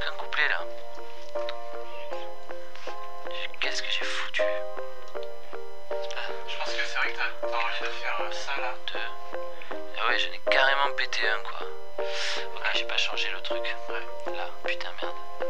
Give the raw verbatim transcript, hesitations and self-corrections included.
qu'un couplet là. Qu'est-ce que j'ai foutu? Je pense que c'est vrai que t'as, t'as envie de faire euh, ça là. Deux. Ah ouais, j'en ai carrément pété un quoi. Ok, j'ai pas changé le truc. Ouais. Là, putain merde.